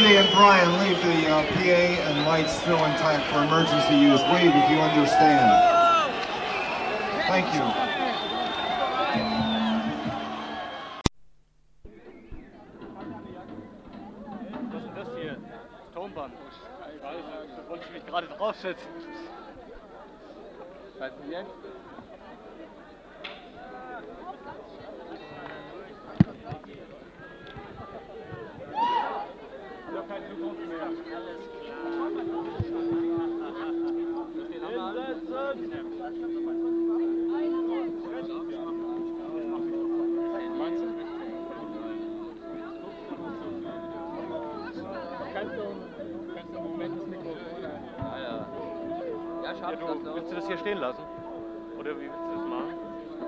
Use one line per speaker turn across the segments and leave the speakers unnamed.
Randy and Brian, leave the PA and lights still intact for emergency use. Wave if you understand. Thank you.
Was ist das hier? Das Tonband. Ich weiß nicht, da wollte ich mich gerade draufsetzen. Was ist denn jetzt? Ich habe keine Zukunft mehr. Kannst du im Moment das Mikrofon? Ja, schade. Ja, willst du das hier stehen lassen? Oder wie willst du das machen?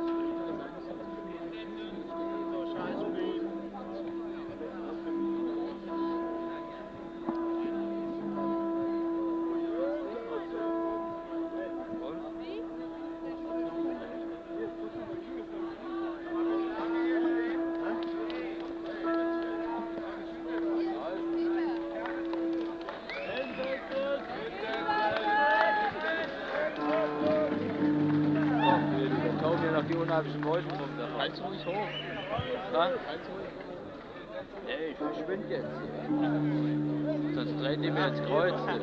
Die unheimlichen Geräusche rum da. Halt's ruhig hoch. Na? Halt's ruhig. Ey, ich verschwinde jetzt hier. Sonst dreht die mir ins Kreuz hier.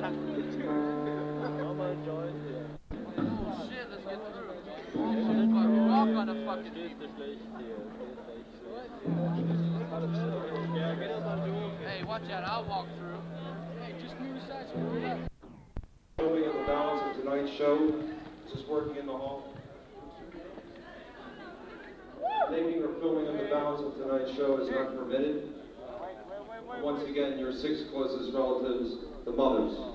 Hey, watch out, I'll walk through. Hey, just move aside so we're left.
Filming in the balance of tonight's show. Just working in the hall. Taking or filming of the balance of tonight's show is not permitted. Once again, your 6 closest relatives, the mothers.